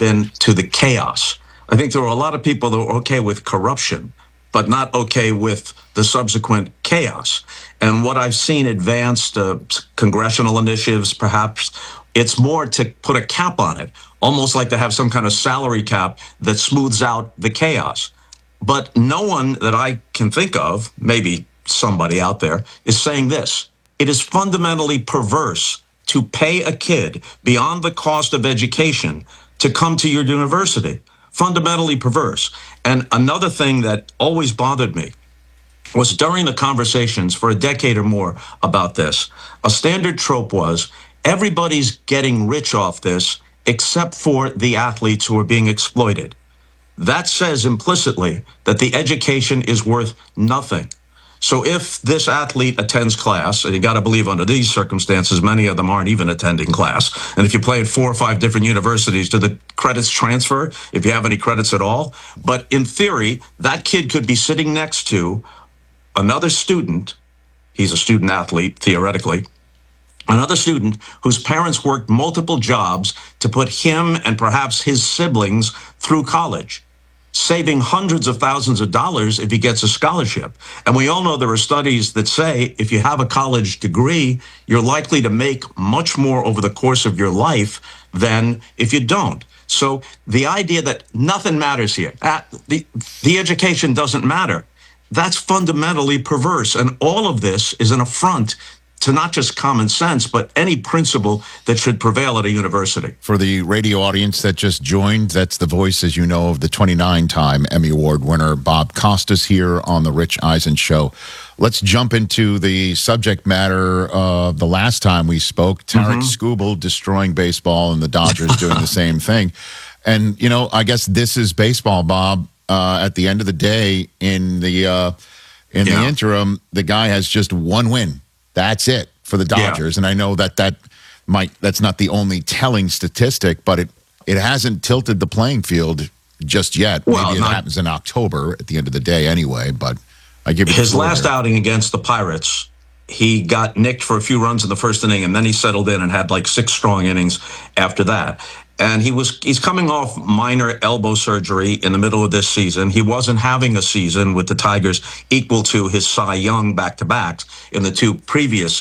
been to the chaos. I think there were a lot of people that were okay with corruption, but not okay with the subsequent chaos. And what I've seen advanced congressional initiatives, perhaps, it's more to put a cap on it, almost like to have some kind of salary cap that smooths out the chaos. But no one that I can think of, maybe somebody out there, is saying this. It is fundamentally perverse to pay a kid beyond the cost of education to come to your university. Fundamentally perverse. And another thing that always bothered me was during the conversations for a decade or more about this, a standard trope was everybody's getting rich off this except for the athletes who are being exploited. That says implicitly that the education is worth nothing. So if this athlete attends class, and you got to believe under these circumstances, many of them aren't even attending class. And if you play at 4 or 5 different universities, do the credits transfer, if you have any credits at all? But in theory, that kid could be sitting next to another student. He's a student athlete, theoretically. Another student whose parents worked multiple jobs to put him and perhaps his siblings through college, saving hundreds of thousands of dollars if he gets a scholarship. And we all know there are studies that say if you have a college degree, you're likely to make much more over the course of your life than if you don't. So the idea that nothing matters here, the education doesn't matter, that's fundamentally perverse. And all of this is an affront to not just common sense, but any principle that should prevail at a university. For the radio audience that just joined, that's the voice, as you know, of the 29-time Emmy Award winner, Bob Costas, here on The Rich Eisen Show. Let's jump into the subject matter of the last time we spoke, Tarek Skubal destroying baseball and the Dodgers doing the same thing. And, you know, I guess this is baseball, Bob. At the end of the day, in the interim, the guy has just one win. That's it for the Dodgers. And I know that's not the only telling statistic, but it hasn't tilted the playing field just yet. Well, maybe it happens in October at the end of the day anyway, but I give you his last outing against the Pirates, he got nicked for a few runs in the first inning, and then he settled in and had like 6 strong innings after that. And he's coming off minor elbow surgery in the middle of this season. He wasn't having a season with the Tigers equal to his Cy Young back-to-backs in the 2 previous